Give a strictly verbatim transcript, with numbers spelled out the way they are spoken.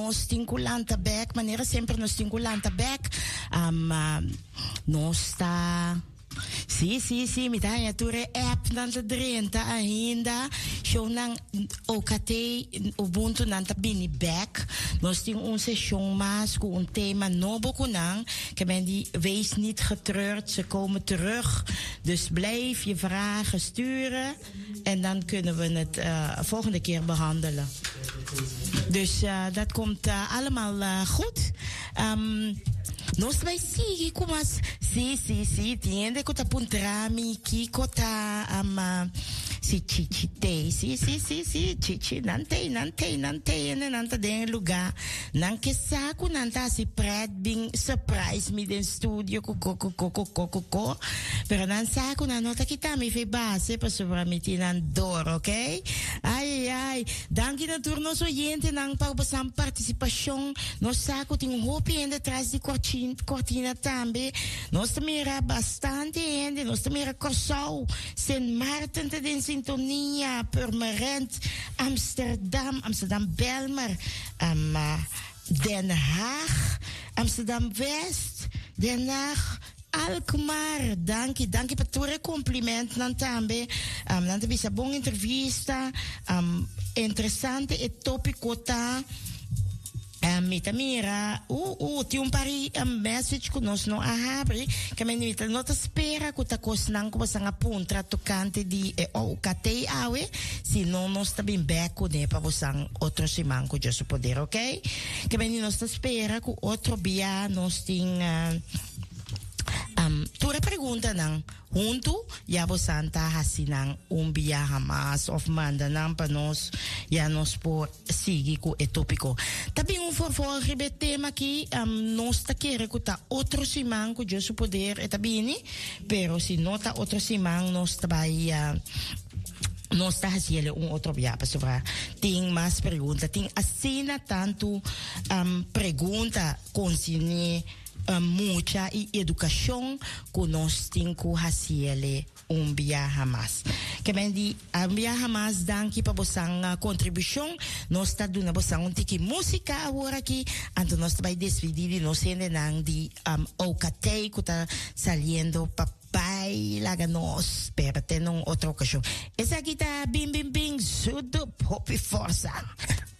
nos tinkulanta back, manera sempre nos tinkulanta back. Um, uh, nosta Sì, sì, sì, mi dai a ture app nanta drenta ainda show nang O K T Ubuntu nanta bini back. Nos ting een session maas ku een thema nobo kunang. Ik ben die wees niet getreurd, ze komen terug. Dus blijf je vragen sturen en dan kunnen we het uh, volgende keer behandelen. Dus uh, dat komt uh, allemaal uh, goed. Um, Nos vai sigi kumas si si si tiende kota puntrami ki kota ama si chichi te si si si si chichi nante nante nante ene nanta den lugar nanke saku nanta si pred bing surprise mi den studio ko ko ko ko ko ko ko pero nan saku na nota kita mi fe base pa sobra mi tinan dor, okay? Ai ai danki na turno so yente nang pagbasam participação no saku ting hopi ende tras di cortina cortina tambe. Nós também bastante gente, nós também Corsau, Saint Maarten te in sintonia, Purmerend, Amsterdam, Amsterdam Belmer, um, uh, Den Haag, Amsterdam West, Den Haag, Alkmaar, dankie, dankie per ture compliment nan tambe. Um, nan tabi sa bong intervista, um, interessante e topico ta. Um, mita mira, uh, uh, ti un pari um, message ko nos no ahabri, kami nita no ta spera ko ta kos nang ko sa puntra tocante di eh, o katei awe, si no nos ta bin back ko ne pa bosang otro simang ko just poder, okay? Kami ni nos ta spera ko otro bia nos ting uh, um, tura pergunta nang junto ya bosanta hasinang umbia hamas of manda nang panos ya nos por sigi ku etopiko. Tabi un forfolge be tema ki um, nos ta kere ku ta otro simang ku Dios poder etabini, pero si nota otro simang nos tabay uh, nos está haciendo un otro viaje sobre ting más pregunta ting asina tanto um, pregunta consini um, mucha y educación que nos tengo haciendo un viaje más que me di un viaje más danki pa bosang uh, contribución nos está dando bosang un tiki música ahora aquí anto nos está by despedir nos siendo nang di um, O K T que está saliendo pa bailaganos, pero tengo otra ocasión. Esa guitarra, bim, bim, bim, sudo, popi, forza.